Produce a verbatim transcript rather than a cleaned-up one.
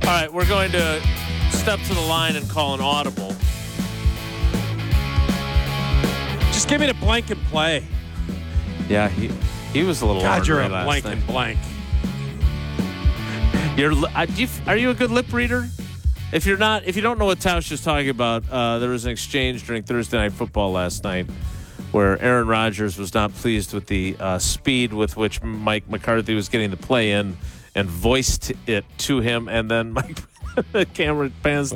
right, we're going to step to the line and call an audible. Just give me the blank and play. Yeah, he he was a little. God, you're a ornery last blank night. and blank. You're, uh, do you, are you a good lip reader? If you're not, if you don't know what Tausch is talking about, uh, there was an exchange during Thursday Night Football last night where Aaron Rodgers was not pleased with the uh, speed with which Mike McCarthy was getting the play in and voiced it to him, and then Mike, the camera pans to